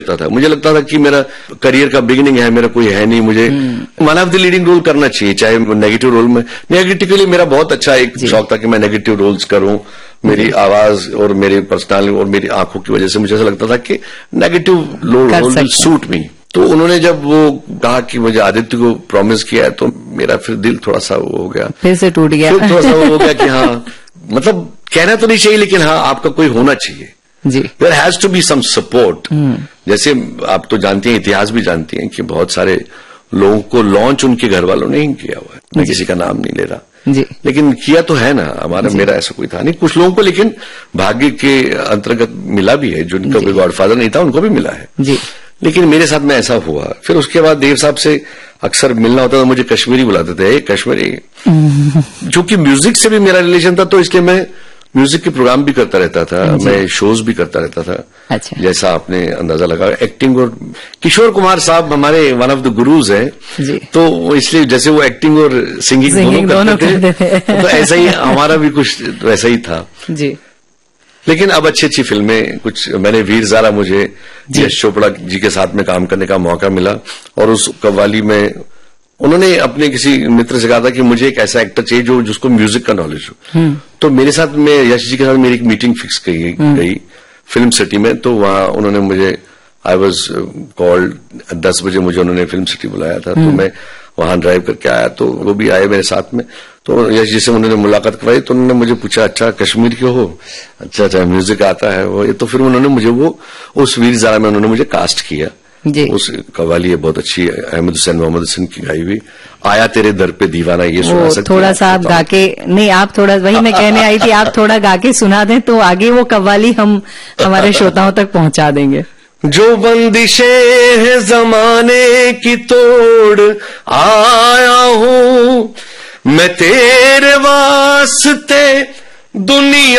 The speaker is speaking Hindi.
था। मुझे लगता था कि मेरा करियर का बिगिनिंग है, मेरा कोई है नहीं, मुझे one of the leading role करना चाहिए, चाहे नेगेटिव रोल में। नेगेटिवली मेरा बहुत अच्छा एक शौक था कि मैं नेगेटिव रोल्स करूं। मेरी आवाज और मेरी पर्सनालिटी और मेरी आंखों की वजह से मुझे ऐसा लगता था कि negative role will suit me. तो उन्होंने जब वो कहा कि मुझे आदित्य को प्रॉमिस किया है, तो मेरा फिर दिल थोड़ा सा वो हो गया, फिर से टूट गया, फिर थोड़ा सा वो हो गया कि हाँ, मतलब कहना तो नहीं चाहिए, लेकिन हाँ, आपका कोई होना चाहिए जी। There has to be some support. जैसे आप तो जानती हैं, इतिहास भी जानती हैं कि बहुत सारे लोगों को लॉन्च उनके घर वालों ने ही किया हुआ है। मैं किसी का नाम नहीं ले रहा जी, लेकिन किया तो है ना। हमारा मेरा ऐसा कोई था नहीं, कुछ लोगों को लेकिन भाग्य के अंतर्गत मिला भी है, जिनका कोई गॉडफादर नहीं था उनको भी मिला है जी। लेकिन मेरे साथ में ऐसा हुआ। फिर उसके बाद देव साहब से अक्सर मिलना होता था, मुझे कश्मीरी बुलाते थे, कश्मीरी। चूंकि म्यूजिक से भी मेरा रिलेशन था, तो इसलिए मैं म्यूजिक के प्रोग्राम भी करता रहता था, मैं शोज भी करता रहता था। अच्छा। जैसा आपने अंदाजा लगाया, एक्टिंग। और किशोर कुमार साहब हमारे वन ऑफ द गुरुज हैं, तो इसलिए जैसे वो एक्टिंग और सिंगिंग दोनों करते थे, तो ऐसा ही हमारा भी कुछ वैसा ही था जी। लेकिन अब अच्छी अच्छी फिल्में कुछ, मैंने वीर ज़ारा, मुझे यश चोपड़ा जी के साथ में काम करने का मौका मिला, और उस कव्वाली में उन्होंने अपने किसी मित्र से कहा था कि मुझे एक ऐसा एक्टर चाहिए जो जिसको म्यूजिक का नॉलेज हो। तो मेरे साथ में यश जी के साथ मेरी एक मीटिंग फिक्स गई फिल्म सिटी में। तो वहां उन्होंने मुझे, आई वॉज कॉल्ड 10 बजे, मुझे उन्होंने फिल्म सिटी बुलाया था। तो मैं वहां ड्राइव करके आया, तो वो भी आए मेरे साथ में। तो यश जी से उन्होंने मुलाकात करवाई, तो उन्होंने मुझे पूछा, अच्छा कश्मीर के हो, अच्छा म्यूजिक आता है वो। तो फिर उन्होंने मुझे वो उस वीर ज़ारा में उन्होंने मुझे कास्ट किया जी। उस कव्वाली है बहुत अच्छी, अहमद हुसैन मोहम्मद हुसैन की गाई हुई, आया तेरे दर पे दीवाना, ये सुना सकते थोड़ा सा आप गा के, नहीं आप थोड़ा, वही मैं कहने आई थी, आप थोड़ा गा के सुना दें तो आगे वो कव्वाली हम हमारे श्रोताओं तक पहुंचा देंगे। जो बंदिशें हैं जमाने की तोड़ आया हूं मैं तेरे वास्ते दुनिया